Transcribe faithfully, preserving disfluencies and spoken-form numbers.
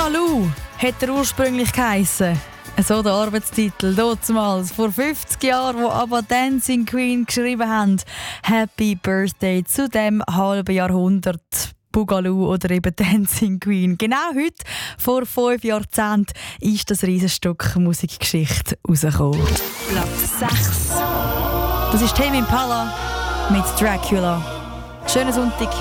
Boogaloo hat er ursprünglich geheissen. So der Arbeitstitel. Damals, vor fünfzig Jahren, wo aber Dancing Queen geschrieben haben. Happy Birthday zu dem halben Jahrhundert. Boogaloo oder eben Dancing Queen. Genau heute, vor fünf Jahrzehnten, ist das Riesenstück Musikgeschichte rausgekommen. Platz sechs. Das ist Tame Impala mit Dracula. Schönen Sonntag.